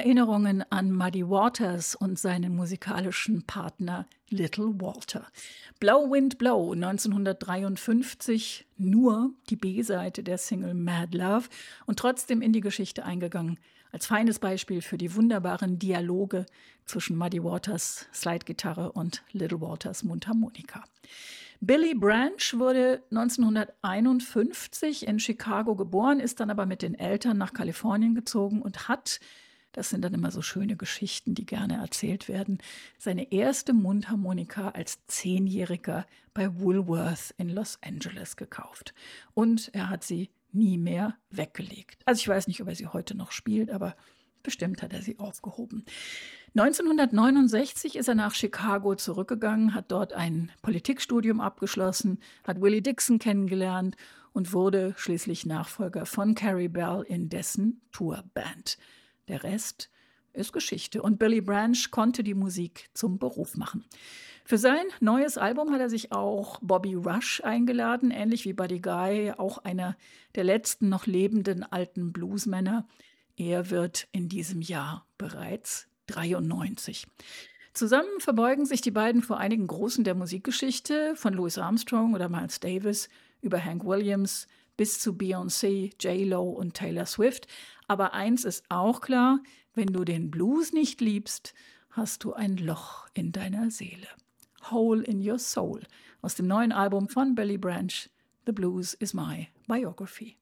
Erinnerungen an Muddy Waters und seinen musikalischen Partner Little Walter. Blow Wind Blow, 1953, nur die B-Seite der Single Mad Love und trotzdem in die Geschichte eingegangen, als feines Beispiel für die wunderbaren Dialoge zwischen Muddy Waters Slidegitarre und Little Walters Mundharmonika. Billy Branch wurde 1951 in Chicago geboren, ist dann aber mit den Eltern nach Kalifornien gezogen und hat, das sind dann immer so schöne Geschichten, die gerne erzählt werden, seine erste Mundharmonika als 10-Jähriger bei Woolworth in Los Angeles gekauft. Und er hat sie nie mehr weggelegt. Also ich weiß nicht, ob er sie heute noch spielt, aber bestimmt hat er sie aufgehoben. 1969 ist er nach Chicago zurückgegangen, hat dort ein Politikstudium abgeschlossen, hat Willie Dixon kennengelernt und wurde schließlich Nachfolger von Carrie Bell in dessen Tourband. Der Rest ist Geschichte und Billy Branch konnte die Musik zum Beruf machen. Für sein neues Album hat er sich auch Bobby Rush eingeladen, ähnlich wie Buddy Guy, auch einer der letzten noch lebenden alten Bluesmänner. Er wird in diesem Jahr bereits 93. Zusammen verbeugen sich die beiden vor einigen Großen der Musikgeschichte, von Louis Armstrong oder Miles Davis über Hank Williams bis zu Beyoncé, J-Lo und Taylor Swift. Aber eins ist auch klar, wenn du den Blues nicht liebst, hast du ein Loch in deiner Seele. Hole in Your Soul aus dem neuen Album von Billy Branch, The Blues is My Biography.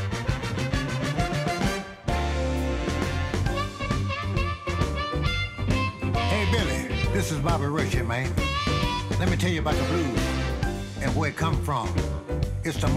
Hey Billy, this is Bobby Rush here, man. Let me tell you about the blues and where it come from. It's the